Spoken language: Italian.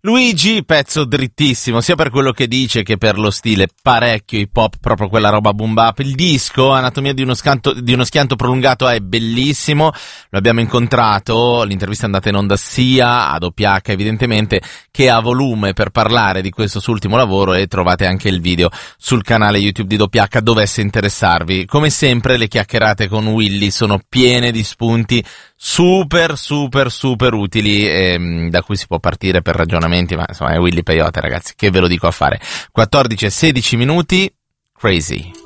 Luigi, pezzo drittissimo, sia per quello che dice che per lo stile, parecchio hip hop, proprio quella roba boom bap. Il disco, Anatomia di uno schianto prolungato, è bellissimo, lo abbiamo incontrato, l'intervista è andata in onda sia a WH evidentemente che a volume per parlare di questo suo ultimo lavoro, e trovate anche il video sul canale YouTube di WH dovesse interessarvi. Come sempre le chiacchierate con Willy sono piene di spunti super utili, da cui si può partire per ragionamenti, ma insomma è Willy Peyote, ragazzi, che ve lo dico a fare. 14 e 16 minuti, crazy.